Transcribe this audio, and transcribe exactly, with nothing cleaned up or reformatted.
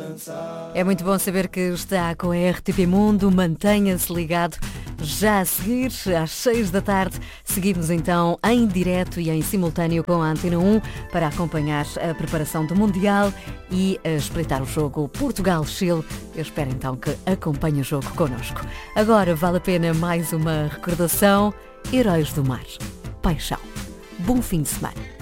É muito bom saber que está com a R T P Mundo. Mantenha-se ligado. Já a seguir, às seis da tarde, seguimos então em direto e em simultâneo com a Antena um para acompanhar a preparação do Mundial e a espreitar o jogo Portugal-Chile. Eu espero então que acompanhe o jogo connosco. Agora vale a pena mais uma recordação. Heróis do Mar. Paixão. Bom fim de semana.